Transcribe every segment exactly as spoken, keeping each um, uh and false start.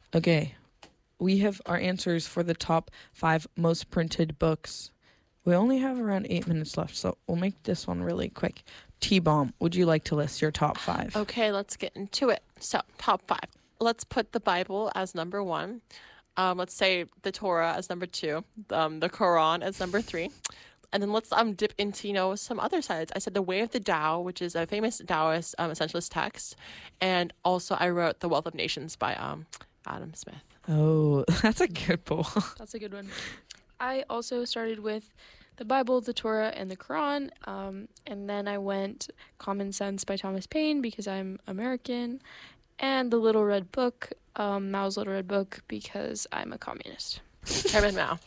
Okay. We have our answers for the top five most printed books. We only have around eight minutes left, so we'll make this one really quick. T-Bomb, would you like to list your top five? Okay, let's get into it. So, top five. Let's put the Bible as number one. Um, let's say the Torah as number two. Um, the Quran as number three. And then let's um dip into, you know, some other sides. I said The Way of the Tao, which is a famous Taoist um, essentialist text. And also I wrote The Wealth of Nations by um Adam Smith. Oh, that's a good poll. That's a good one. I also started with the Bible, the Torah, and the Quran. Um, and then I went Common Sense by Thomas Paine because I'm American. And The Little Red Book, um, Mao's Little Red Book, because I'm a communist. Chairman Mao.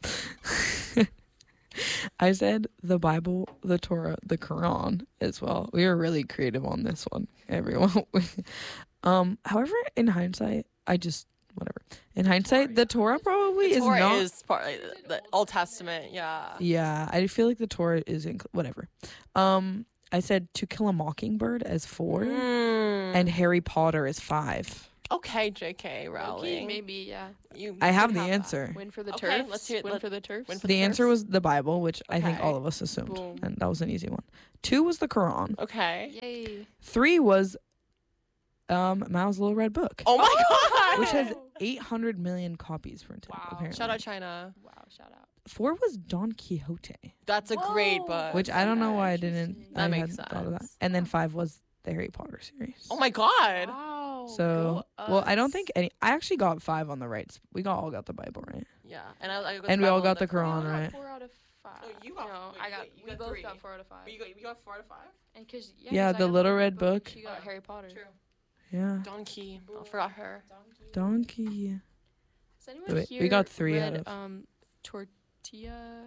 I said the Bible, the Torah, the Quran as well. We were really creative on this one, everyone. um, however, in hindsight, I just whatever. In hindsight, the Torah probably The is Torah not. is part like, the Old Testament, yeah. Yeah, I feel like the Torah is in whatever. Um, I said To Kill a Mockingbird as four, Mm. and Harry Potter as five. Okay, J K Okay, Rowling. maybe, yeah. You, I you have could the that. answer. Win for the Okay, turfs. let's hear it. Win Let- for the turfs. win for The the answer turfs. was the Bible, which I think Okay. all of us assumed, Boom. and that was an easy one. Two was the Quran. Okay. Yay. Three was um, Mao's Little Red Book, Oh my god. which has eight hundred million copies printed. Wow. Apparently. Shout out China. Wow, shout out. Four was Don Quixote, That's a great Whoa. book. which I don't know why I Interesting. didn't. That I makes hadn't thought of that. sense. And then five was the Harry Potter series. Oh my god. Wow. So, go well, I don't us. think any. I actually got five on the rights. We got all got the Bible right. Yeah. And I, I got And the we all Bible got the We all Quran got right. Four out of five. No, you got- No, wait, I you got. got- you we got both three. got four out of five. You got, you got four to five? And cause yeah, Yeah, 'cause I the got Little Red Red Book. She got Oh. Harry Potter. True. Yeah, Donkey. I forgot her. donkey. Has anyone Wait, we here got three read, out of- um tortilla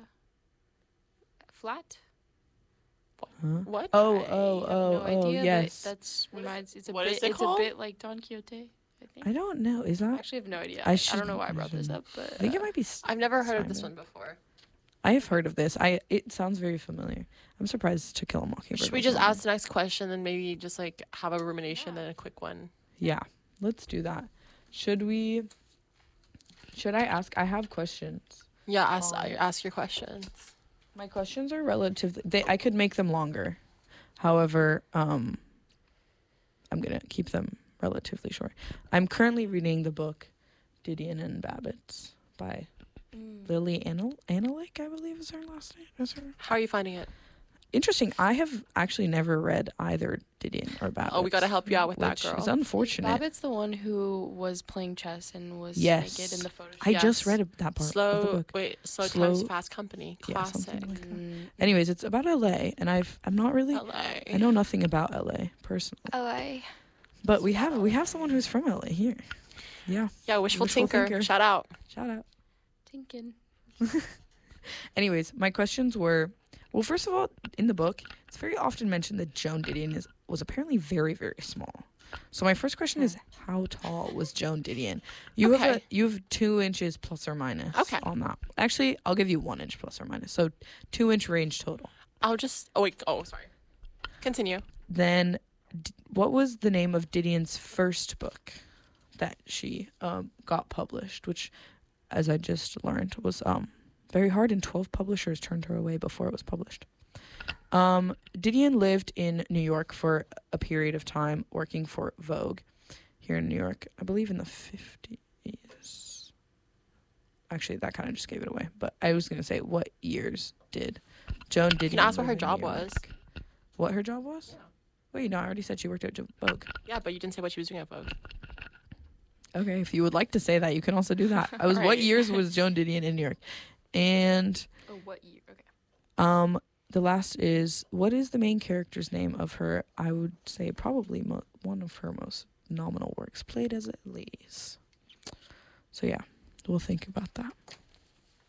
flat? Huh? What? Oh, I oh, have oh, no oh, idea, but yes. That's reminds. It's a what bit. is it it's called? a bit like Don Quixote. I think. I don't know. Is I that? actually have no idea. I I, should- don't know why I I brought this should- up, but I think it uh, might be. s- I've never heard of this Simon. one before. I have heard of this. I. It sounds very familiar. I'm surprised To Kill a Mockingbird. Should we was just not. ask the next question and maybe just like have a rumination then a quick one? Yeah, let's do that. Should we? Should I ask? I have questions. Yeah, ask Um, ask your questions. My questions are relatively. They. I could make them longer. However, um, I'm gonna keep them relatively short. I'm currently reading the book Didion and Babbitts by mm, Lily Anal- Analik, I believe is her last name. Is her? How are you finding it? Interesting. I have actually never read either Didion or Babbitts. Oh, we gotta help you out with that, which girl. is unfortunate. Babbitt's the one who was playing chess and was Yes. naked in the photo. I shoot. just Yes. read a- that part of the Slow book. wait, slow, Slow- times fast company. Yeah, Classic. something like that. Mm, Anyways, it's about L A, and I've I'm not really. L A. I know nothing about L A personally, L A. but we have we have someone who's from L A here. Yeah, Yeah, wishful, Wishful thinker. thinker. Shout out. shout out. Tinkin. Anyways, my questions were, well, first of all, in the book, it's very often mentioned that Joan Didion is was apparently very very small. So my first question is, how tall was Joan Didion? You have a, Okay. you have two inches plus or minus Okay. on that. Actually, I'll give you one inch plus or minus, so two inch range total. I'll just oh wait, oh sorry. Continue. Then, d- what was the name of Didion's first book that she um, got published? Which, as I just learned, was um, very hard, and twelve publishers turned her away before it was published. Um, Didion lived in New York for a period of time, working for Vogue here in New York, I believe in the fifties. Actually, that kind of just gave it away. But I was going to say, what years did Joan Didion You can ask what live her in job New York? was. What her job was? Yeah. Wait, no, I already said she worked at Jo- Vogue. Yeah, but you didn't say what she was doing at Vogue. Okay, if you would like to say that, you can also do that. I was. What Right. years was Joan Didion in New York? And Oh, what year? Okay. um, the last is, what is the main character's name of her? I would say probably mo- one of her most nominal works, played as Elise. So yeah, we'll think about that.